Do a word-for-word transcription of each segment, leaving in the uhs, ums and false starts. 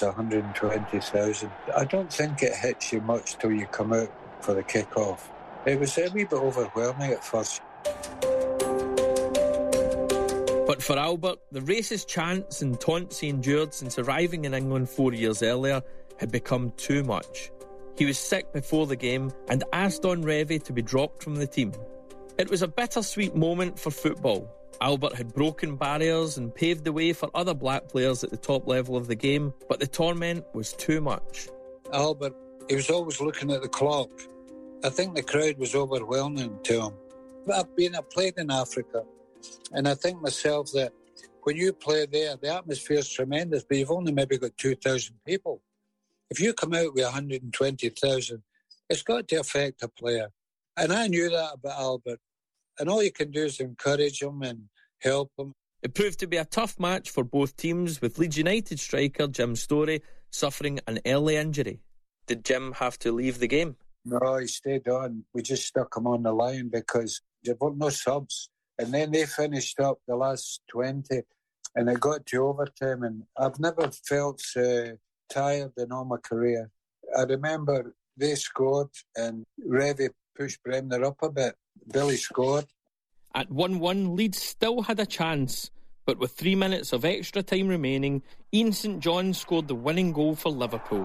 was one hundred twenty thousand. I don't think it hits you much till you come out for the kick-off. It was a wee bit overwhelming at first. But for Albert, the racist chants and taunts he endured since arriving in England four years earlier had become too much. He was sick before the game and asked Don Revie to be dropped from the team. It was a bittersweet moment for football. Albert had broken barriers and paved the way for other black players at the top level of the game, but the torment was too much. Albert, he was always looking at the clock. I think the crowd was overwhelming to him. I've been, I played in Africa, and I think myself that when you play there, the atmosphere is tremendous, but you've only maybe got two thousand people. If you come out with one hundred twenty thousand, it's got to affect a player. And I knew that about Albert. And all you can do is encourage him and help him. It proved to be a tough match for both teams, with Leeds United striker Jim Storey suffering an early injury. Did Jim have to leave the game? No, he stayed on. We just stuck him on the line because there were no subs. And then they finished up the last twenty, and it got to overtime. And I've never felt uh, tired in all my career. I remember they scored, and Revie pushed Bremner up a bit. Billy scored. At one one, Leeds still had a chance, but with three minutes of extra time remaining, Ian St John scored the winning goal for Liverpool.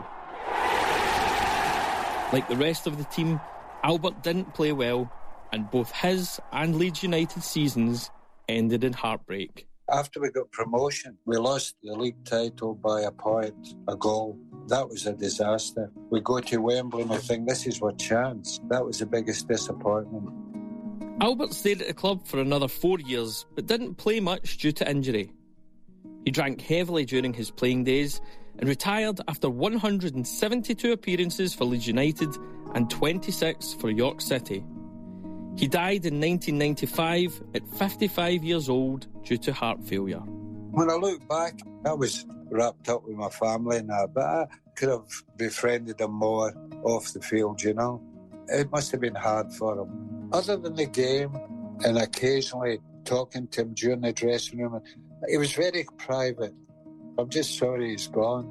Like the rest of the team, Albert didn't play well, and both his and Leeds United seasons ended in heartbreak. After we got promotion, we lost the league title by a point, a goal. That was a disaster. We go to Wembley and we think this is our chance. That was the biggest disappointment. Albert stayed at the club for another four years, but didn't play much due to injury. He drank heavily during his playing days and retired after one hundred seventy-two appearances for Leeds United and twenty-six for York City. He died in nineteen ninety-five at fifty-five years old due to heart failure. When I look back, I was wrapped up with my family and that, but I could have befriended him more off the field, you know. It must have been hard for him. Other than the game and occasionally talking to him during the dressing room, he was very private. I'm just sorry he's gone.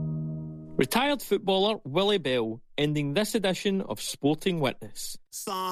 Retired footballer Willie Bell ending this edition of Sporting Witness.